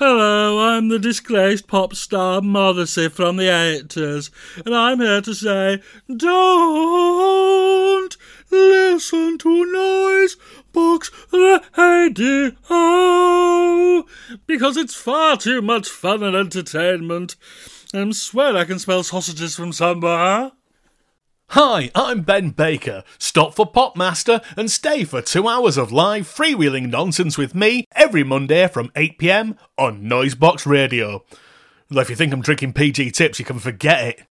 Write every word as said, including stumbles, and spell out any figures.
Hello, I'm the disgraced pop star Morrissey from the eighties, and I'm here to say, don't listen to Noise Box Radio, because it's far too much fun and entertainment. I swear I can smell sausages from somewhere. Hi, I'm Ben Baker. Stop for Popmaster and stay for two hours of live freewheeling nonsense with me every Monday from eight p m on Noisebox Radio. Well, if you think I'm drinking P G tips, you can forget it.